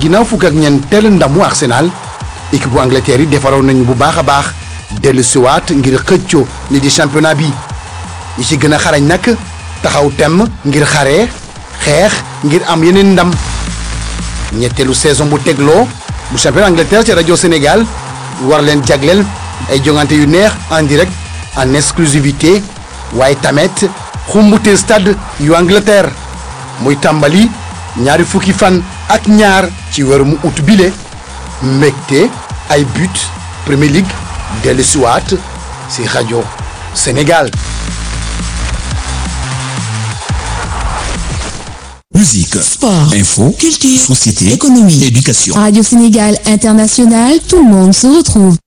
ginnaaw fukk ak ñeenteel ndamu Arsenal équipe bu Angleterre yi defaroon nañu bu baax a baax dellu siwaat ngir xëccoo li di championnat bi ñi ci gën a xarañ nag taxaw temm ngir xeex ngir am yeneen ndam ñetteelu saison bu tegloo bu championnat Angleterre ci rajo Sénégal war leen jagleel ay jongante yu neex en direct en exclusivité waaye tamit xumbute stade yu Angleterre muy tàmbali ñaari fukki fan ak ñaar ci weeru mu ut bile mbégte ay but Premier League dellu siwaat ci rajo Sénégal. Musique, sport, info, culture, société, économie, éducation. Radio Sénégal International, tout le monde se retrouve.